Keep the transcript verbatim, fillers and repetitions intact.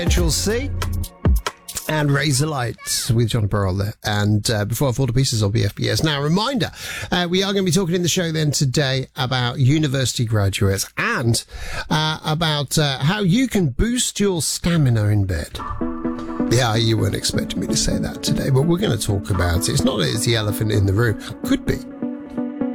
Central C and Razor Lights with John Burrell there. And uh, before I fall to pieces, I'll be F B S. Now, a reminder, uh, we are going to be talking in the show then today about university graduates and uh, about uh, how you can boost your stamina in bed. Yeah, you weren't expecting me to say that today, but we're going to talk about it. It's not that it's the elephant in the room. Could be.